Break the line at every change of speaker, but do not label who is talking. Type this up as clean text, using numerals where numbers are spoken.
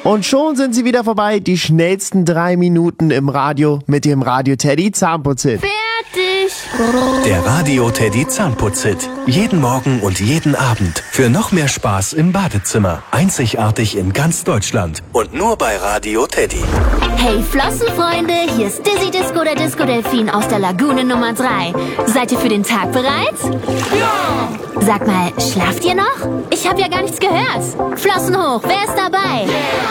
Und schon sind sie wieder vorbei, die schnellsten 3 Minuten im Radio mit dem Radio Teddy Zahnputzhit.
Fertig!
Der Radio Teddy Zahnputzhit. Jeden Morgen und jeden Abend. Für noch mehr Spaß im Badezimmer. Einzigartig in ganz Deutschland. Und nur bei Radio Teddy.
Hey Flossenfreunde, hier ist Dizzy Disco, der Disco Delfin aus der Lagune Nummer 3. Seid ihr für den Tag bereit? Ja! Sag mal, schlaft ihr noch? Ich habe ja gar nichts gehört. Flossen hoch, wer ist dabei? Yeah.